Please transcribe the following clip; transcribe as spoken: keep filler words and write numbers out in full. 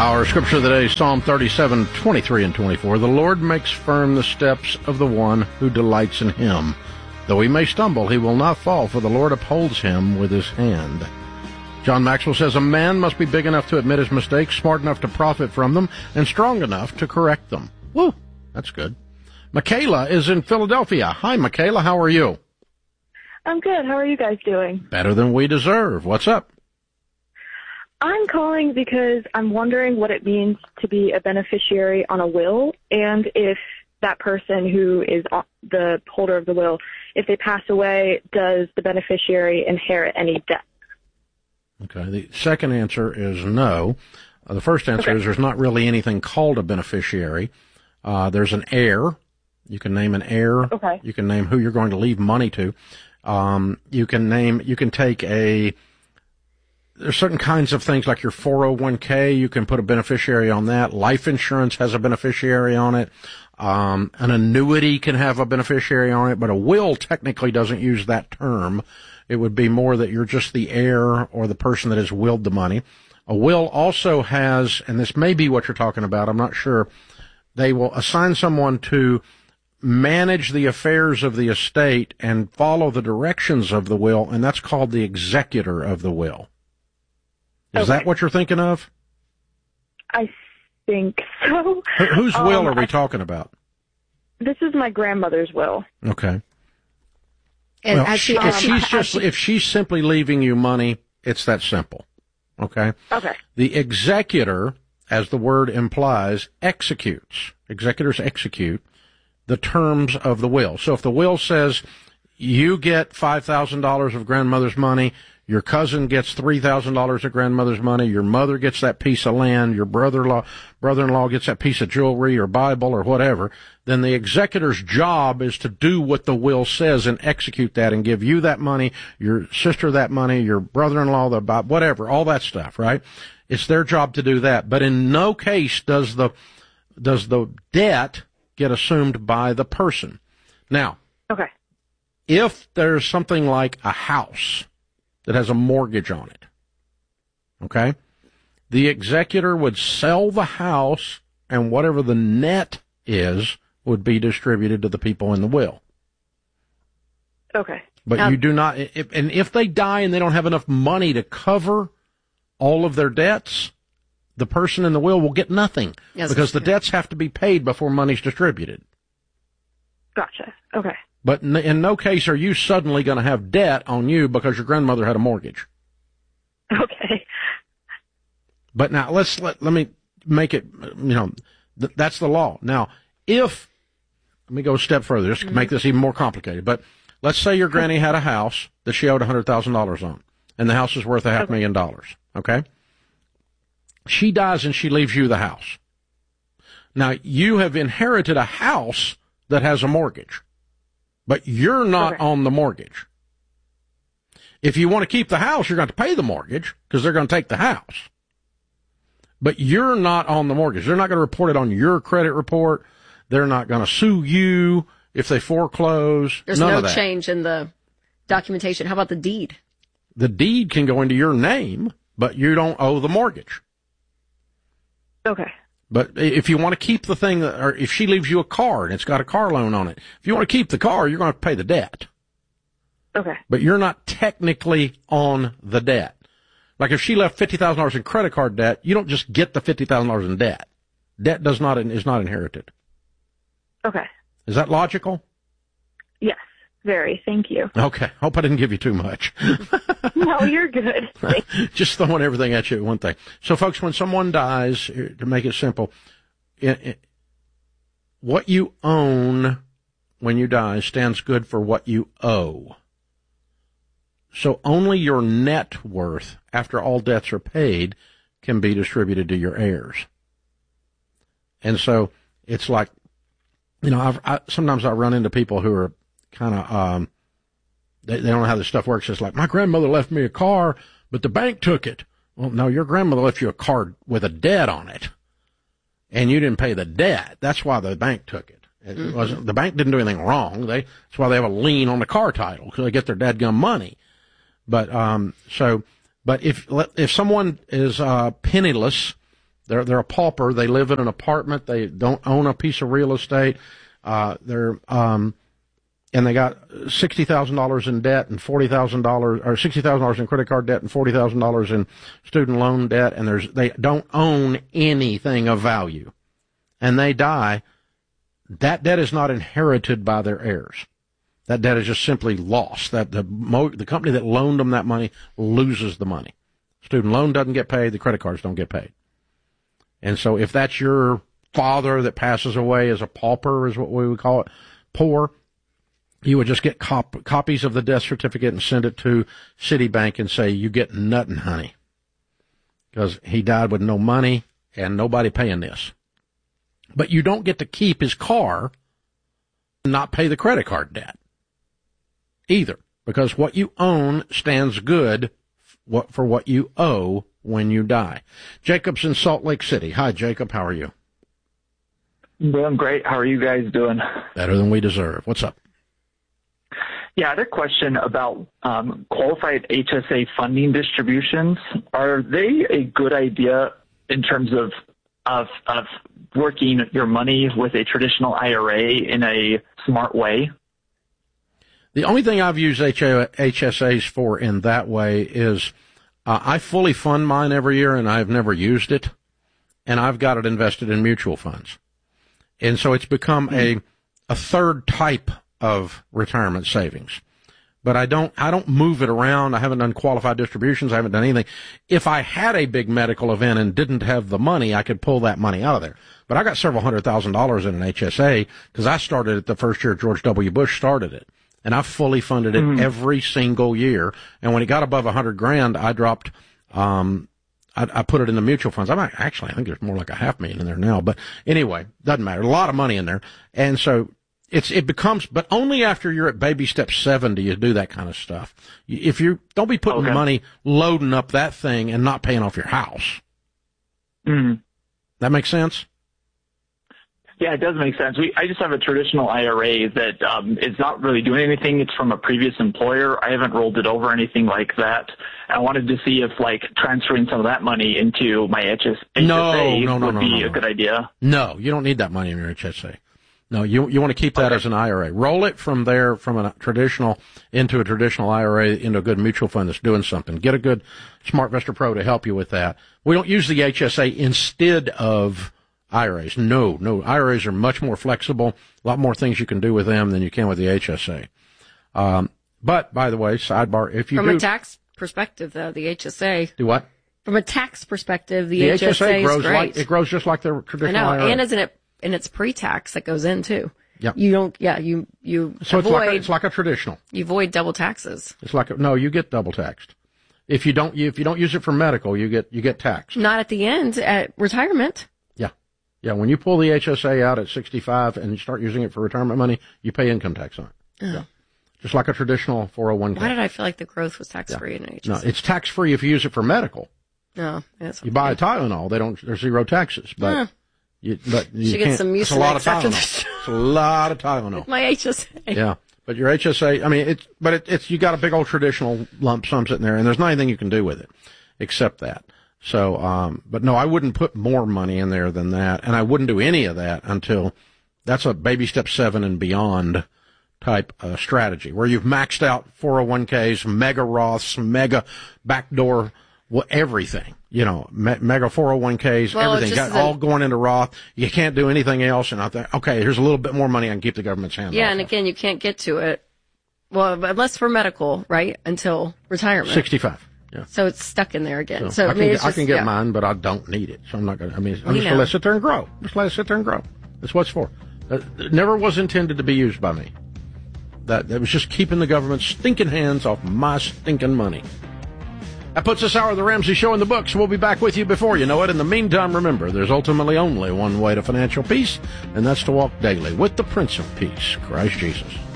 Our scripture of the day is Psalm thirty-seven, twenty-three and twenty-four. The Lord makes firm the steps of the one who delights in him. Though he may stumble, he will not fall, for the Lord upholds him with his hand. John Maxwell says, a man must be big enough to admit his mistakes, smart enough to profit from them, and strong enough to correct them. Woo, that's good. Michaela is in Philadelphia. Hi, Michaela. How are you? I'm good. How are you guys doing? Better than we deserve. What's up? I'm calling because I'm wondering what it means to be a beneficiary on a will, and if that person who is the holder of the will, if they pass away, does the beneficiary inherit any debt? Okay. The second answer is no. Uh, the first answer okay. is there's not really anything called a beneficiary. Uh, there's an heir. You can name an heir. Okay. You can name who you're going to leave money to. Um, you can name, you can take a, there's certain kinds of things like your four oh one k, you can put a beneficiary on that. Life insurance has a beneficiary on it. Um, an annuity can have a beneficiary on it, but a will technically doesn't use that term. It would be more that you're just the heir or the person that has willed the money. A will also has, and this may be what you're talking about, I'm not sure, they will assign someone to manage the affairs of the estate and follow the directions of the will, and that's called the executor of the will. Is okay. that what you're thinking of? I think so. Wh- whose will um, are we I, talking about? This is my grandmother's will. Okay. And well, has she, if has she, she's has just she, if she's simply leaving you money, it's that simple. Okay. Okay. The executor, as the word implies, executes. Executors execute the terms of the will. So if the will says you get five thousand dollars of grandmother's money, your cousin gets three thousand dollars of grandmother's money, your mother gets that piece of land, your brother-in-law, brother-in-law gets that piece of jewelry or Bible or whatever, then the executor's job is to do what the will says and execute that and give you that money, your sister that money, your brother-in-law, the Bible, whatever, all that stuff, right? It's their job to do that. But in no case does the, does the debt get assumed by the person. Now, okay. if there's something like a house that has a mortgage on it, okay, the executor would sell the house and whatever the net is would be distributed to the people in the will. Okay. But um, you do not, if, and if they die and they don't have enough money to cover all of their debts, the person in the will will get nothing yes, because the yeah. debts have to be paid before money's distributed. Gotcha. Okay. But in no case are you suddenly going to have debt on you because your grandmother had a mortgage. Okay. But now let's let, let me make it, you know, th- that's the law. Now, if, let me go a step further, just to mm-hmm. make this even more complicated, but let's say your granny had a house that she owed one hundred thousand dollars on, and the house is worth a half okay. million dollars, okay? She dies and she leaves you the house. Now, you have inherited a house that has a mortgage, but you're not okay. on the mortgage. If you want to keep the house, you're going to pay the mortgage because they're going to take the house. But you're not on the mortgage. They're not going to report it on your credit report. They're not going to sue you if they foreclose. There's None no of that. change in the documentation. How about the deed? The deed can go into your name, but you don't owe the mortgage. Okay. But if you want to keep the thing, that, or if she leaves you a car and it's got a car loan on it, if you want to keep the car, you're going to have to pay the debt. Okay. But you're not technically on the debt. Like if she left fifty thousand dollars in credit card debt, you don't just get the fifty thousand dollars in debt. Debt does not, is not inherited. Okay. Is that logical? Yes. Very. Thank you. Okay. Hope I didn't give you too much. No, you're good. Just throwing everything at you at one thing. So, folks, when someone dies, to make it simple, it, it, what you own when you die stands good for what you owe. So only your net worth, after all debts are paid, can be distributed to your heirs. And so it's like, you know, I've, I, sometimes I run into people who are kind of, um, they, they don't know how this stuff works. It's like, my grandmother left me a car, but the bank took it. Well, no, your grandmother left you a car with a debt on it, and you didn't pay the debt. That's why the bank took it. It mm-hmm. wasn't, the bank didn't do anything wrong. They, that's why they have a lien on the car title, because they get their dadgum money. But, um, so, but if, if someone is, uh, penniless They're they're a pauper. They live in an apartment. They don't own a piece of real estate. Uh, they're um, and they got sixty thousand dollars in debt and forty thousand dollars, or sixty thousand dollars in credit card debt and forty thousand dollars in student loan debt. And there's they don't own anything of value, and they die. That debt is not inherited by their heirs. That debt is just simply lost. That the mo- the company that loaned them that money loses the money. Student loan doesn't get paid. The credit cards don't get paid. And so if that's your father that passes away as a pauper, is what we would call it, poor, you would just get cop- copies of the death certificate and send it to Citibank and say, you get nothing, honey. Because he died with no money and nobody paying this. But you don't get to keep his car and not pay the credit card debt either. Because what you own stands good what for what you owe when you die. Jacob's in Salt Lake City. Hi, Jacob. How are you? I'm doing great. How are you guys doing? Better than we deserve. What's up? Yeah, I had a question about um, qualified H S A funding distributions. Are they a good idea in terms of of, of working your money with a traditional I R A in a smart way? The only thing I've used H S As for in that way is uh, I fully fund mine every year, and I've never used it, and I've got it invested in mutual funds. And so it's become a a third type of retirement savings. But I don't I don't move it around. I haven't done qualified distributions. I haven't done anything. If I had a big medical event and didn't have the money, I could pull that money out of there. But I got several hundred thousand dollars in an H S A because I started it the first year George W. Bush started it. And I fully funded it mm-hmm. every single year. And when it got above a hundred grand, I dropped, um, I, I put it in the mutual funds. I'm actually, I think there's more like a half million in there now. But anyway, doesn't matter. A lot of money in there. And so it's, it becomes, but only after you're at baby step seven do you do that kind of stuff. If you, don't be putting okay. money loading up that thing and not paying off your house. Mm-hmm. That makes sense? Yeah, it does make sense. We, I just have a traditional I R A that um, is not really doing anything. It's from a previous employer. I haven't rolled it over or anything like that. I wanted to see if, like, transferring some of that money into my H S A no, no, no, would no, be no, no. a good idea. No, you don't need that money in your H S A. No, you you want to keep that okay. as an I R A. Roll it from there, from a traditional into a traditional I R A, into a good mutual fund that's doing something. Get a good SmartVestor Pro to help you with that. We don't use the H S A instead of I R As. No, no. I R As are much more flexible. A lot more things you can do with them than you can with the H S A. Um, but, by the way, sidebar, if you From do... a tax perspective, though, the H S A... Do what? From a tax perspective, the, the H S A, H S A grows is great. like, it grows just like the traditional I know, I R A. and isn't it, and it's pre-tax that goes in, too. Yep. You don't, yeah, you, you so avoid... it's like, a, it's like a traditional. You avoid double taxes. It's like, a, no, you get double taxed. If you don't, if you don't use it for medical, you get, you get taxed. Not at the end, at retirement. Yeah, when you pull the H S A out at sixty-five and you start using it for retirement money, you pay income tax on it. Oh. Yeah. Just like a traditional four oh one k. Why did I feel like the growth was tax-free yeah. in H S A? No, it's tax-free if you use it for medical. No, that's You buy a Tylenol, they don't, there's zero taxes. But huh. you, but you Should can't, get some it's a lot of Tylenol. It's a lot of Tylenol. My H S A. Yeah. But your H S A, I mean, it's, but it, it's, you got a big old traditional lump sum sitting there and there's not anything you can do with it except that. So, um, but no, I wouldn't put more money in there than that, and I wouldn't do any of that until that's a baby step seven and beyond type uh, strategy where you've maxed out four oh one k's, mega Roths, mega backdoor, well, everything, you know, me- mega four oh one k's, well, everything, got all going into Roth. You can't do anything else, and I think, okay, here's a little bit more money I can keep the government's hand Yeah, off and of. again, you can't get to it, well, unless for medical, right, until retirement. sixty-five. Yeah. So it's stuck in there again. So, so I, I can, mean, get, it's just, I can get yeah. mine, but I don't need it. So I'm not going to, I mean, I'm You just going to know. let it sit there and grow. Just let it sit there and grow. That's what it's for. Uh, it never was intended to be used by me. That, that was just keeping the government's stinking hands off my stinking money. That puts this hour of the Ramsey Show in the books. We'll be back with you before you know it. In the meantime, remember, there's ultimately only one way to financial peace, and that's to walk daily with the Prince of Peace, Christ Jesus.